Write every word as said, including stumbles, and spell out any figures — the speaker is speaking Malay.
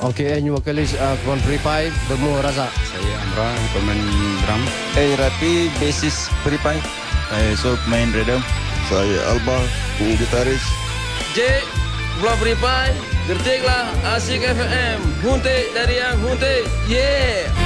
Okay, and vokalis uh, Kon Free Pie, Demu Razak. Saya Amra, pemain drum. Saya Rati, basis Free Pie. Saya Sob, main rhythm. Saya Alba, gitaris. J, Pulau Free Pie, gertiklah Asik F M. Hunte dari yang hunte, yeah.